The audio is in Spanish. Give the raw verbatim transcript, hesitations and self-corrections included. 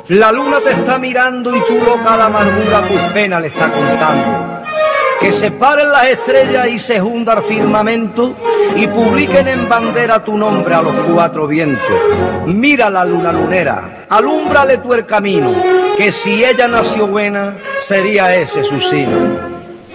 La luna te está mirando y tú loca la amargura tus penas le está contando. Que se paren las estrellas y se hunda el firmamento y publiquen en bandera tu nombre a los cuatro vientos. Mira la luna lunera, alúmbrale tú el camino, que si ella nació buena, sería ese su sino.